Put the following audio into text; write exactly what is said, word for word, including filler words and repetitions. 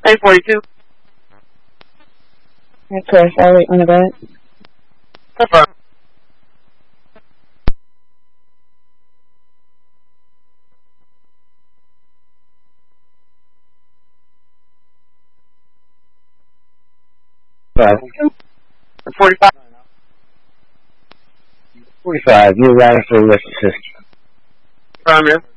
say forty-two. Okay, I'll wait on the bed. Confirm. Five. forty-five. Forty-five. You're routing for the rest of the system. Confirm, yes.